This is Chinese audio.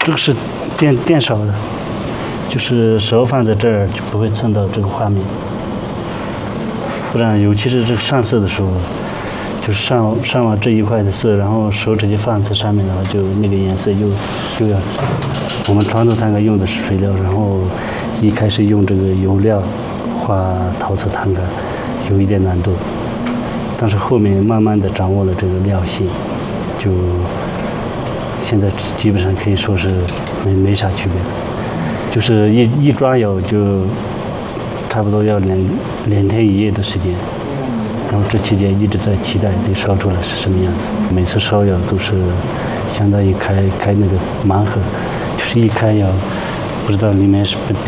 这个是电烧的，就是手放在这儿就不会蹭到这个画面，不然尤其是这个上色的时候，就是上完这一块的色，然后手直接放在上面的话，就那个颜色又要。我们传统摊杆用的是水料，然后一开始用这个油料画陶瓷摊杆，有一点难度，但是后面慢慢的掌握了这个料性，就现在基本上可以说是没啥区别，就是一抓窑就差不多要两天一夜的时间，然后这期间一直在期待这烧出来是什么样子。每次烧窑都是相当于开那个盲盒，就是一开窑不知道里面是